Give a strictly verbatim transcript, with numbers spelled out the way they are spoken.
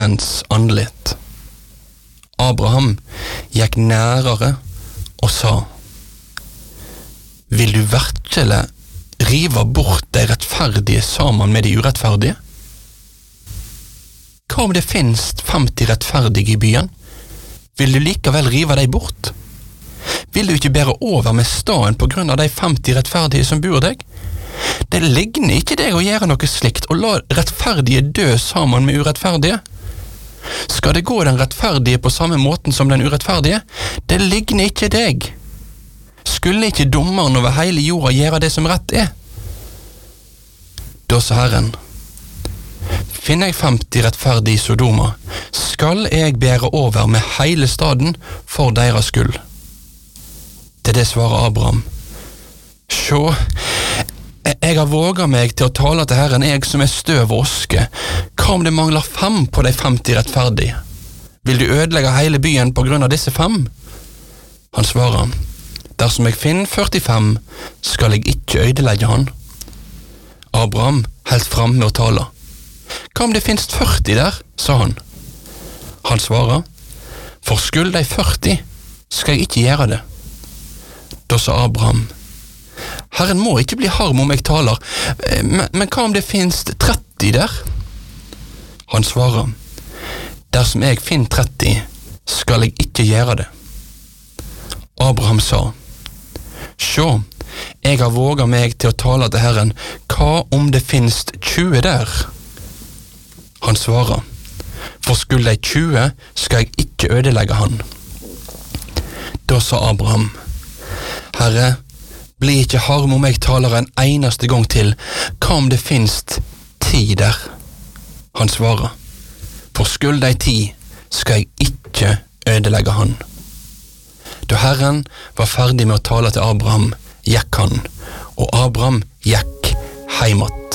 Herrens andlet. Abraham gikk nærere og sa, vil du virkelig rive bort de rettferdige sammen med de urettferdige? Hva om det finnes femti rettferdige i byen? Vil du likevel rive deg bort? Vil du ikke bære over med staden på grunn av de femti rettferdige som bor deg? Det ligner ikke deg å gjøre noe slikt og la rettferdige dø sammen med urettferdige. Skal det gå den rettferdige på samme måten som den urettferdige? Det ligner ikke deg. Skulle ikke dommeren over hele jorda gjøre det som rett er? Da sa Herren, finner jeg femti rettferdige i Sodoma, skal jeg bære over med hele staden for deres skyld. Til det svarer Abraham, sjå, jeg har våget meg til å tale til Herren, jeg som er støv og oske. Hva om det mangler fem på de femti rettferdige? Vil du ødelegge hele byen på grunn av disse fem? Han svarer, dersom jeg finner førtifem, skal jeg ikke ødelegge han. Abraham helt frem med å tale. Hva om det finnes førti der, sa han. Han svarer, for skulle de førti, skal jeg ikke gjøre det. Da sa Abraham, Herren må ikke bli harm om jeg taler, men, men hva om det finnes tretti der? Han svarer, dersom jeg finner tretti, skal jeg ikke gjøre det. Abraham sa, sjå, jeg har våget meg til å tale til Herren, hva om det finnes tjue der? Han svarer, for skulle de tjue, skal jeg ikke ødelegge han. Da sa Abraham, Herre, bli ikke harm om jeg taler en eneste gang til, hva om det finnes ti der? Han svarer, for skulle de ti, skal jeg ikke ødelegge han. Da Herren var ferdig med å tale til Abraham, gikk han, og Abraham gikk heimat.